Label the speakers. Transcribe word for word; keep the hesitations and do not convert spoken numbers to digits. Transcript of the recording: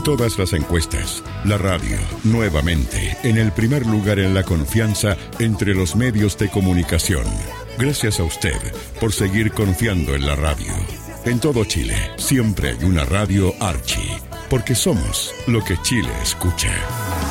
Speaker 1: En todas las encuestas, la radio, nuevamente, en el primer lugar en la confianza entre los medios de comunicación. Gracias a usted por seguir confiando en la radio. En todo Chile, siempre hay una radio Archi, porque somos lo que Chile escucha.